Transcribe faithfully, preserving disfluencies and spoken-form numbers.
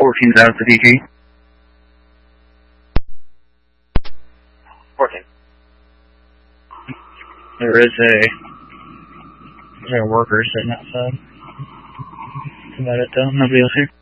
fourteen out to D G. fourteen. There is a, there are workers sitting outside. That's about it though, nobody else here.